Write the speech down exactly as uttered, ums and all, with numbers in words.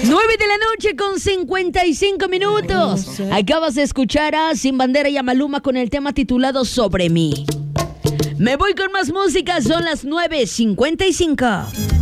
nueve de la noche con cincuenta y cinco minutos. Acabas de escuchar a Sin Bandera y a Maluma con el tema titulado Sobre mí. Me voy con más música, son las nueve cincuenta y cinco.